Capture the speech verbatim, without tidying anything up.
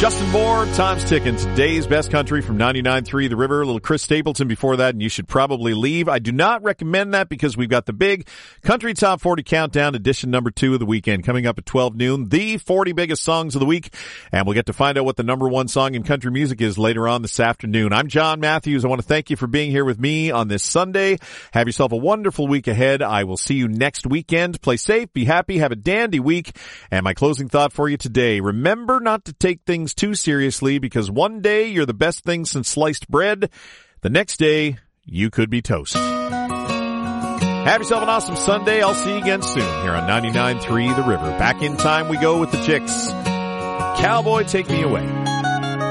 Justin Moore, time's ticking. Today's best country from ninety-nine point three The River. A little Chris Stapleton before that, and You Should Probably Leave. I do not recommend that because we've got the big Country Top forty Countdown, edition number two of the weekend, coming up at twelve noon. The forty biggest songs of the week, and we'll get to find out what the number one song in country music is later on this afternoon. I'm John Matthews. I want to thank you for being here with me on this Sunday. Have yourself a wonderful week ahead. I will see you next weekend. Play safe, be happy, have a dandy week. And my closing thought for you today, remember not to take things too seriously, because one day you're the best thing since sliced bread. The next day, you could be toast. Have yourself an awesome Sunday. I'll see you again soon here on ninety-nine point three The River. Back in time we go with the Chicks. Cowboy, take me away.